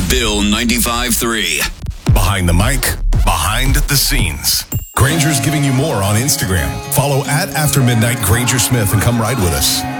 Bill 95.3. Behind the mic, behind the scenes. Granger's giving you more on Instagram. Follow @AfterMidnightGrangerSmith and come ride with us.